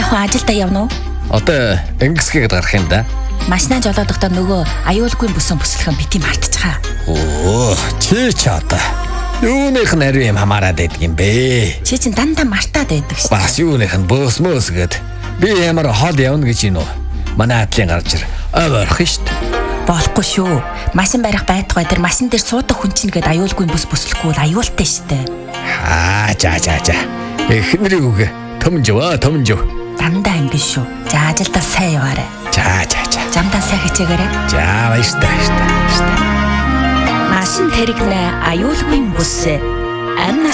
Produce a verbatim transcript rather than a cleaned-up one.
Ахаа ажилдаа явна уу? Одоо ингэсгээд гарах юм да. Машинаа жолоодохдоо нөгөө аюулгүй бүсэн бүслэхэн бити мартчихаа. Оо, чи ч одоо юуных нь ариу юм хамаарад байдаг юм бэ? Чи чинь дандаа мартаад байдаг шүү. Бас юуных нь бөөс мөөс гээд би ямар хол явна гэж юм уу? Манай атлын гарч ир. Ав орох шүү дээ. Болохгүй шүү. Машин барих байтугай тэр машин дээр суудаг хүн чинь гээд аюулгүй бүс бүслэхгүй бол аюултай шүү дээ. Аа, за за за. Эхнэрийг үг төмжөө, төмжөө. Дандаа ингэ шүү. За ажилдаа сайн яваарай. За за за. Замдаа сайн хичээгээрэй. За баярлалаа, баярлалаа. Машин тэрэгнэ аюулгүй бүс. Ан